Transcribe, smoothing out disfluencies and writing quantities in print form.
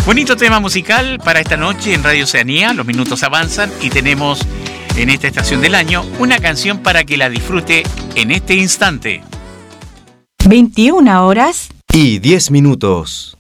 Bonito tema musical para esta noche en Radio Oceanía. Los minutos avanzan y tenemos en esta estación del año una canción para que la disfrute en este instante. 21 horas y 10 minutos.